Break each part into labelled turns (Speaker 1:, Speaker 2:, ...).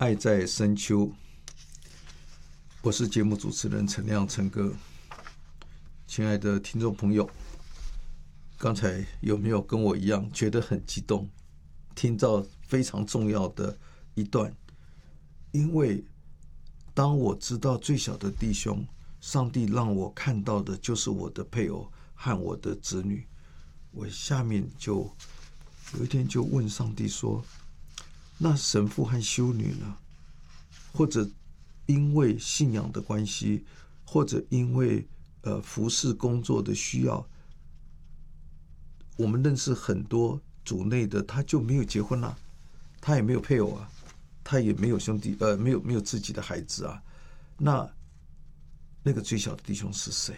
Speaker 1: 爱在深秋，我是节目主持人陈亮陈哥。亲爱的听众朋友，刚才有没有跟我一样觉得很激动，听到非常重要的一段？因为当我知道最小的弟兄，上帝让我看到的就是我的配偶和我的子女，我下面就有一天就问上帝说，那神父和修女呢？或者因为信仰的关系，或者因为服事工作的需要，我们认识很多主内的，他就没有结婚啊，他也没有配偶啊，他也没有兄弟，没有自己的孩子啊。那个最小的弟兄是谁？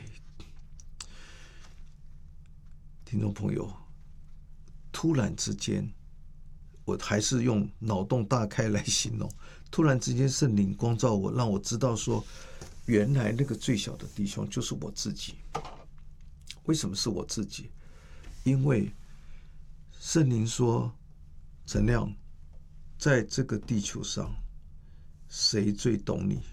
Speaker 1: 听众朋友，突然之间，我还是用脑洞大开来形容。突然之间，圣灵光照我，让我知道说，原来那个最小的弟兄就是我自己。为什么是我自己？因为圣灵说，陈亮，在这个地球上，谁最懂你？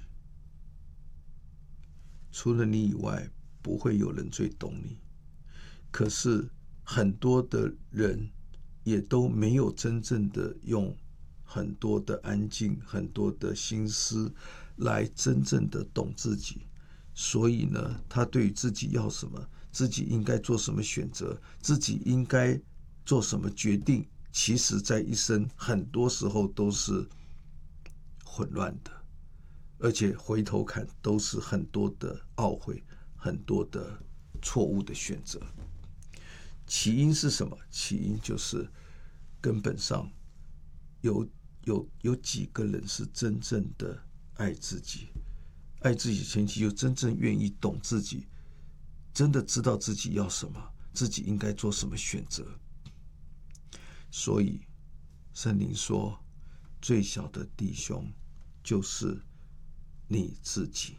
Speaker 1: 除了你以外，不会有人最懂你。可是很多的人也都没有真正的用很多的安静、很多的心思来真正的懂自己。所以呢，他对于自己要什么，自己应该做什么选择，自己应该做什么决定，其实在一生很多时候都是混乱的，而且回头看都是很多的懊悔，很多的错误的选择。起因是什么？起因就是根本上有几个人是真正的爱自己，爱自己前提就真正愿意懂自己，真的知道自己要什么，自己应该做什么选择。所以圣灵说，最小的弟兄就是你自己。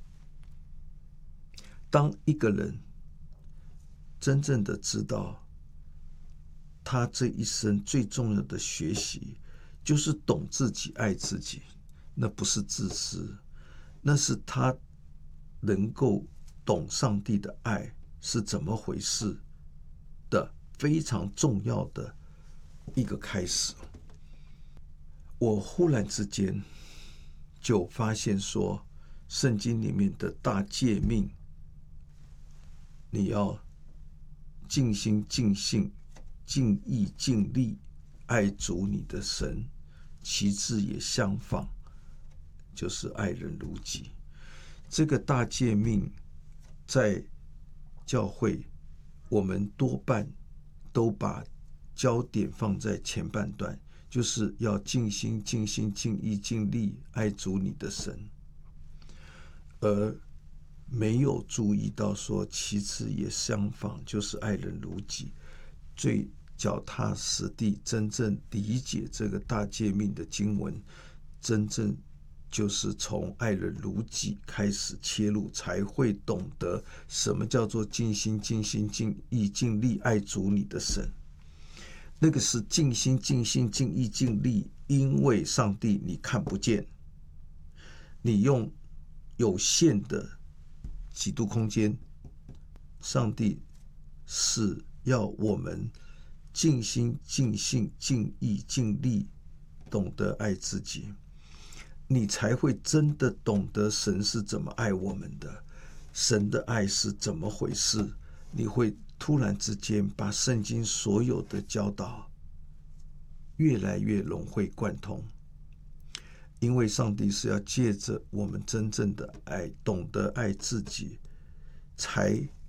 Speaker 1: 当一个人真正的知道他这一生最重要的学习就是懂自己、爱自己，那不是自私，那是他能够懂上帝的爱是怎么回事的非常重要的一个开始。我忽然之间就发现说，圣经里面的大诫命，你要尽心尽性尽意尽力爱主你的神，其次也相仿，就是爱人如己。这个大诫命在教会，我们多半都把焦点放在前半段，就是要尽心尽心尽意尽力爱主你的神，而没有注意到说其次也相仿，就是爱人如己。最脚踏实地真正理解这个大诫命的经文，真正就是从爱人如己开始切入，才会懂得什么叫做尽心尽心尽意尽力爱主你的神。那个是尽心尽心尽意尽力，因为上帝你看不见，你用有限的几度空间，上帝是要我们尽心尽性尽意尽力懂得爱自己，你才会真的懂得神是怎么爱我们的，神的爱是怎么回事。你会突然之间把圣经所有的教导越来越融会贯通，因为上帝是要借着我们真正的爱，懂得爱自己，才